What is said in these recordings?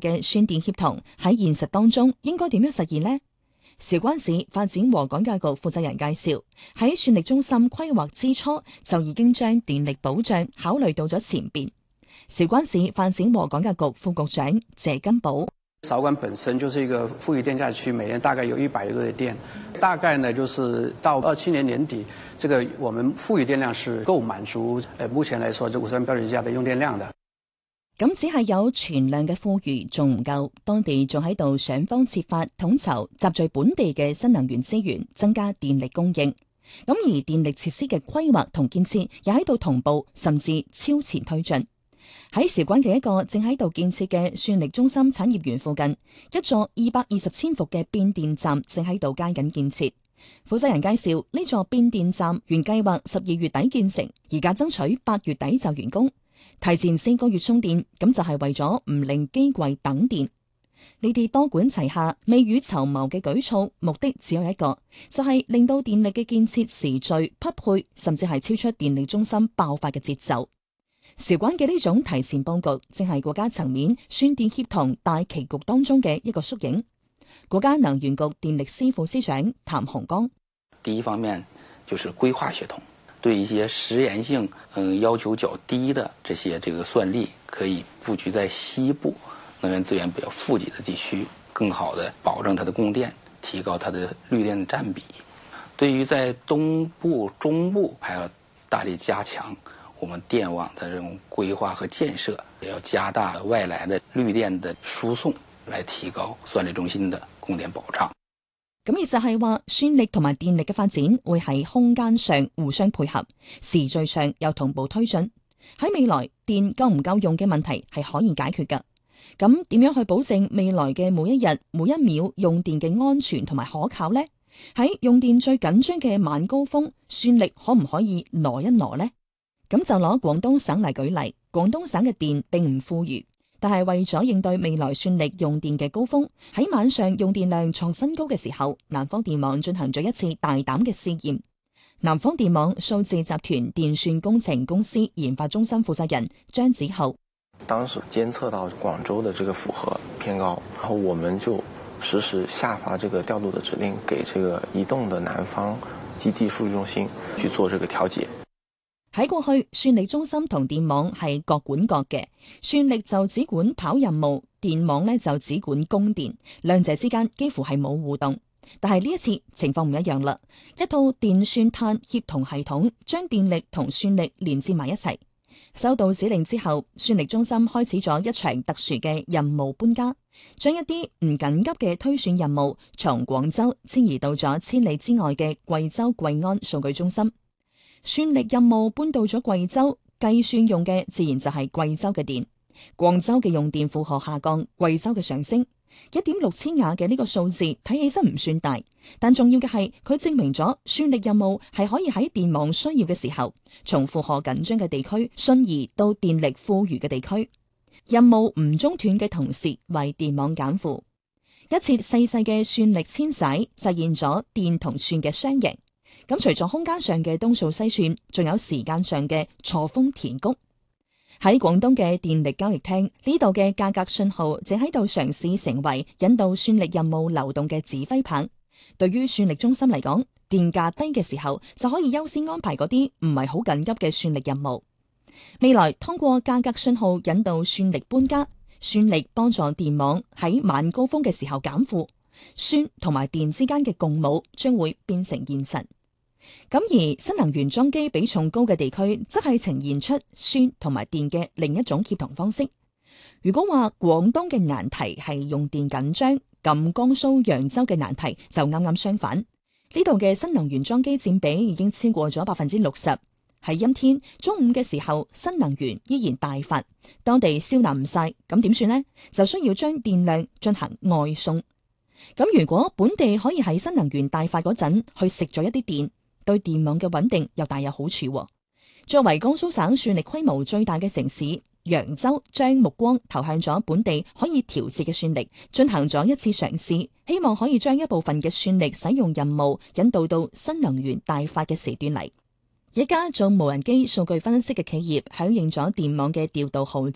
嘅宣電協同喺現實當中應該點樣實現呢？韶關市發展和改革局負責人介紹，喺算力中心規劃之初就已經將電力保障考慮到咗前邊。韶關市發展和改革局副局長謝金寶： 韶關本身就是一個富裕電價區，每年大概有100億的電，大概呢就是到27年年底，這個我們富裕電量是夠滿足目前來說這53標準價的用電量的。 咁只係有存量嘅富裕仲唔夠，當地仲喺度想方設法統籌集聚本地嘅新能源資源，增加電力供應。咁而電力設施嘅規劃同建設又喺度同步甚至超前推進。喺韶關嘅一個正喺度建設嘅算力中心產業園附近，一座220千伏嘅變電站正喺度加緊建設。負責人介紹，呢座變電站原計劃12月底建成，而家爭取8月底就完工。提前4個月充電，咁就係為咗唔令機櫃等電。呢啲多管齊下、未雨綢繆嘅舉措，目的只有一個，就係令到電力嘅建設時序匹配，甚至係超出電力中心爆發嘅節奏。韶關嘅呢種提前佈局，正係國家層面宣電協同大棋局當中嘅一個縮影。國家能源局電力司副司長譚洪剛： 第一方面就是規劃系統。對一些實驗性要求較低的這些算力，可以布局在西部能源資源比較富集的地區，更好的保證它的供電，提高它的綠電佔比。對於在東部、中部，還要大力加強我們電網的這種規劃和建設，也要加大外來的綠電的輸送，來提高算力中心的供電保障。 咁亦就係話，算力同埋電力嘅發展會喺空間上互相配合，時序上又同步推進。喺未來，電夠唔夠用嘅問題係可以解決㗎。咁點樣去保證未來嘅每一日、每一秒用電嘅安全同埋可靠呢？喺用電最緊張嘅晚高峰，算力可唔可以挪一挪呢？咁就攞廣東省嚟舉例，廣東省嘅電並唔富裕。但係為咗應對未來算力用電嘅高峰，喺晚上用電量創新高嘅時候，南方電網進行咗一次大膽嘅試驗。南方電網數字集團電算工程公司研發中心負責人張子浩： 當時監測到廣州的這個負荷偏高，然後我們就實時下發這個調度的指令，給這個移動的南方基地數據中心去做這個調節。 喺過去，算力中心同電網係各管各嘅，算力就只管跑任務，電網呢就只管供電，兩者之間幾乎係冇互動。但係呢一次情況唔一樣啦，一套電算碳協同系統將電力同算力連接埋一齊。收到指令之後，算力中心開始咗一場特殊嘅任務搬家，將一啲唔緊急嘅推算任務從廣州遷移到咗千里之外嘅貴州貴安數據中心。算力任務搬到咗貴州，計算用嘅自然就係貴州嘅電。廣州嘅用電負荷下降，貴州嘅上升。1.6千瓦嘅呢個數字睇起身唔算大，但重要嘅係佢證明咗算力任務係可以喺電網需要嘅時候，從負荷緊張嘅地區迅移到電力富裕嘅地區。任務唔中斷嘅同時，為電網減負。一次細細嘅算力遷徙，實現咗電同算嘅雙贏。咁除咗空間上嘅東數西算，仲有時間上嘅錯峰填谷。喺廣東嘅電力交易廳呢度嘅價格信號正喺度嘗試成為引導算力任務流動嘅指揮棒。對於算力中心嚟講，電價低嘅時候就可以優先安排嗰啲唔係好緊急嘅算力任務。未來通過價格信號引導算力搬家，算力幫助電網喺晚高峰嘅時候減負，算同埋電之間嘅共舞將會變成現實。咁而新能源裝機比重高嘅地區，則係呈現出算同埋電嘅另一種協同方式。如果話廣東嘅難題係用電緊張，咁江蘇揚州嘅難題就啱啱相反。呢度嘅新能源裝機佔比已經超過咗60%。喺陰天中午嘅時候，新能源依然大發，當地消納唔晒，咁點算呢？就需要將電量進行外送。咁如果本地可以喺新能源大發嗰陣去食咗一啲電，對電網嘅穩定又大有好處。作為江蘇省算力規模最大嘅城市，揚州將目光投向咗本地可以調節嘅算力，進行咗一次嘗試，希望可以將一部分嘅算力使用任務引導到新能源大發嘅時段嚟。一家做無人機數據分析嘅企業響應咗電網嘅調度號召，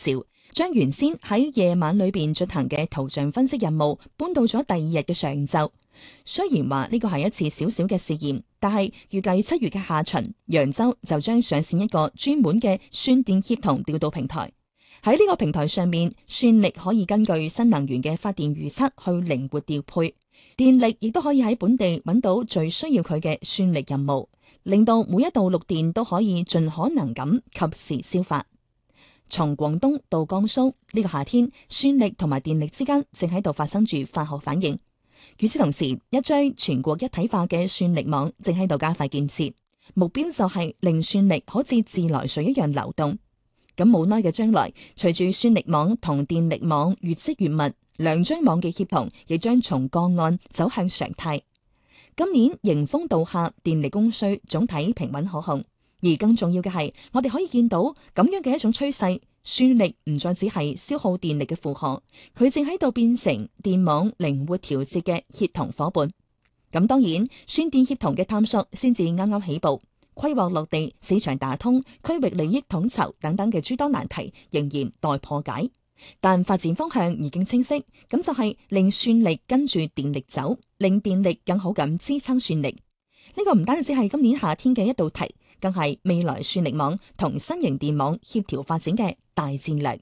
將原先喺夜晚裏邊進行嘅圖像分析任務搬到咗第二日嘅上晝。雖然話呢個係一次小小嘅試驗，但係預計7月嘅下旬，揚州就將上線一個專門嘅算電協同調度平台。喺呢個平台上面，算力可以根據新能源嘅發電預測去靈活調配，電力亦都可以喺本地揾到最需要佢嘅算力任務，令到每一度錄電都可以盡可能咁及時消化。從廣東到江蘇，呢個夏天，算力同埋電力之間正喺度發生住化學反應。與此同時，一張全國一體化嘅算力網正喺度加快建設，目標就係令算力好似自來水一樣流動。咁冇耐嘅將來，隨住算力網同電力網越積越密，兩張網嘅協同亦將從個案走向常態。今年迎峰倒下，電力供需總體平穩可控。而更重要嘅係，我哋可以見到咁樣嘅一種趨勢，算力唔再只係消耗電力嘅負荷，佢正喺度變成電網靈活調節嘅協同夥伴。咁當然，算電協同嘅探索先至啱啱起步，規劃落地、市場打通、區域利益統籌等等嘅諸多難題仍然待破解。但發展方向已經清晰，咁就係令算力跟住電力走，令電力更好咁支撐算力。呢個唔單止係今年夏天嘅一道題，更係未來算力網同新型電網協調發展嘅大戰略。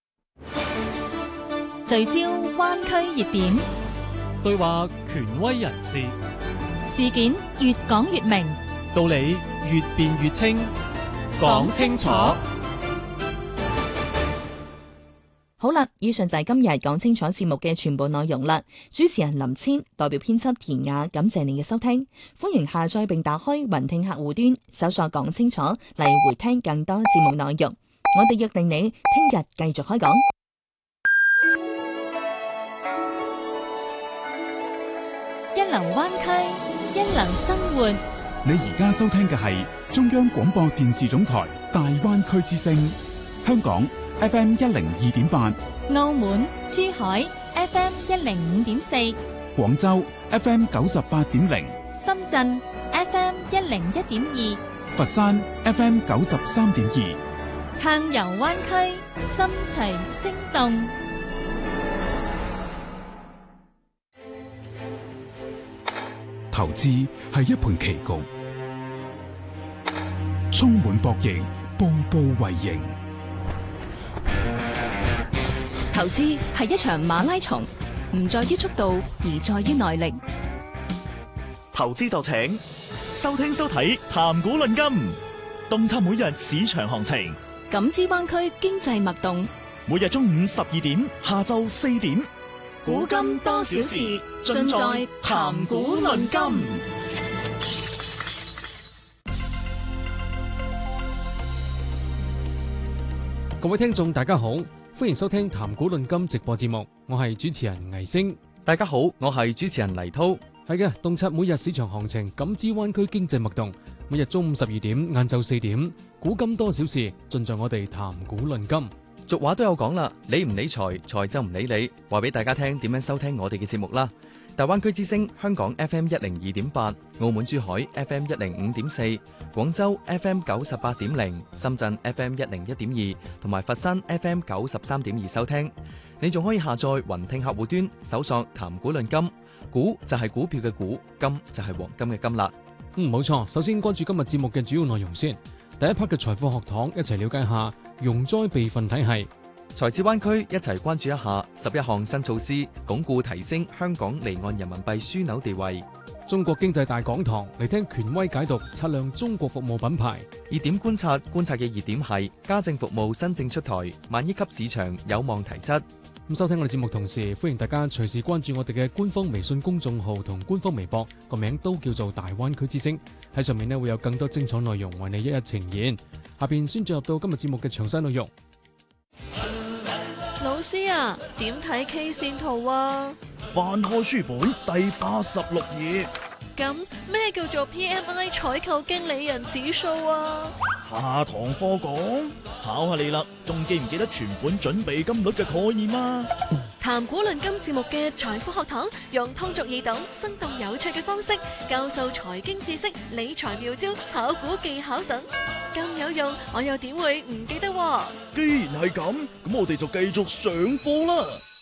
聚焦灣區熱點， 對話權威人士， 事件越講越明， 道理越辯越清，講清楚。 好啦，以上就係今日講清楚節目嘅全部內容啦。主持人林千，代表編輯田雅，感謝你嘅收聽。歡迎下載並打開雲聽客戶端，搜索講清楚嚟回聽更多節目內容。我哋約定你聽日繼續開講。 一流灣區，一流生活。 你而家收聽嘅係中央廣播電視總台大灣區之聲，香港FM 102.8， 澳門、珠海 FM 105.4， 廣州 FM 98.0， 深圳 FM 101.2， 佛山 FM 93.2。 暢遊灣區，心隨聲動。 投資係一盤棋局，充滿博弈，步步為營。 投資係一場馬拉松，唔在於速度，而在於耐力。 投資就請收聽收睇談股論金，洞察每日市場行情， 感知灣區經濟脈動。 每日中午12點，下晝4點， 古今多少事，盡在談股論金。 各位聽眾大家好，歡迎收聽談股論金直播節目，我係主持人倪星。 大家好，我係主持人黎濤。 係嘅，洞察每日市場行情，感知灣區經濟脈動。每日中午12點，晏晝4點，古今多少事，盡在我哋談股論金。 俗話都有講啦，理唔理財，財就唔理你。話俾大家聽點樣收聽我哋嘅節目啦。大灣區之聲，香港 FM 102.8，澳門珠海 FM 105.4，廣州 FM 98.0，深圳 FM 101.2，同埋佛山 FM 93.2收聽。你仲可以下載雲聽客戶端，搜索談股論金，股就係股票嘅股，金就係黃金嘅金啦。 冇錯。首先關注今日節目嘅主要內容先。第一 part 嘅財富學堂，一齊了解下融災備份體系。 財智灣區一齊關注一下11項新措施，鞏固提升香港離岸人民幣樞紐地位。 中國經濟大講堂，嚟聽權威解讀測量中國服務品牌。 熱點觀察嘅熱點係家政服務新政出台，1億級市場有望提質。 咁收聽我哋節目同時，歡迎大家隨時關注我哋嘅官方微信公眾號同官方微博，個名都叫做大灣區之聲。喺上面呢會有更多精彩內容為你一一呈現。下邊先進入到今日節目嘅詳細內容。 老師啊，點睇 K 線圖啊？ 翻開書本第86頁。 咁咩叫做 PMI 採購經理人指數啊？ 下堂課講，考下你啦，仲記唔記得存款準備金率嘅概念啊？ 談古論今節目嘅財富學堂，用通俗易懂、生動有趣嘅方式教授財經知識、理財妙招、炒股技巧等，咁有用，我又點會唔記得喎？ 既然係咁，我哋就繼續上課啦。